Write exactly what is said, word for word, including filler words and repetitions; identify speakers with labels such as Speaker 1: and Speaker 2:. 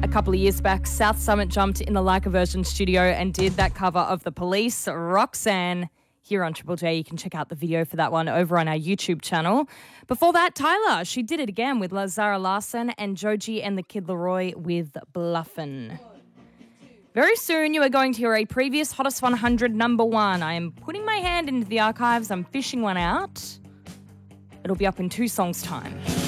Speaker 1: couple of years back, South Summit jumped in the Like a Virgin studio and did that cover of The Police, Roxanne, here on Triple J. You can check out the video for that one over on our YouTube channel. Before that, Tyler, she did it again with Lazara Larson, and Joji and the Kid Laroi with Bluffin'. Very soon you are going to hear a previous Hottest one hundred number one. I am putting my hand into the archives. I'm fishing one out. It'll be up in two songs' time.